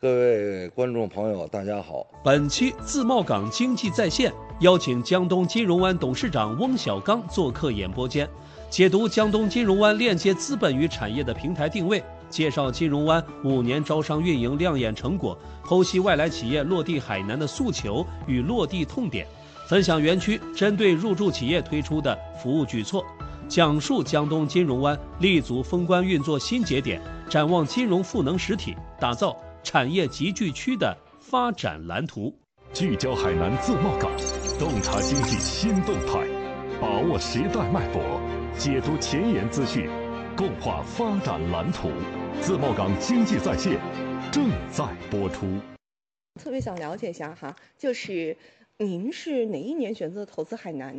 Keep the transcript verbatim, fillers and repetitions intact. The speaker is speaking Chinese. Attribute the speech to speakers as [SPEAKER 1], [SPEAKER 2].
[SPEAKER 1] 各位观众朋友，大家好。
[SPEAKER 2] 本期自贸港经济在线邀请江东金融湾董事长翁小刚做客演播间，解读江东金融湾链接资本与产业的平台定位，介绍金融湾五年招商运营亮眼成果，剖析外来企业落地海南的诉求与落地痛点，分享园区针对入驻企业推出的服务举措，讲述江东金融湾立足封关运作新节点，展望金融赋能实体，打造产业集聚区的发展蓝图。
[SPEAKER 3] 聚焦海南自贸港，洞察经济新动态，把握时代脉搏，解读前沿资讯，共话发展蓝图。自贸港经济在线正在播出。
[SPEAKER 4] 特别想了解一下哈，就是您是哪一年选择投资海南？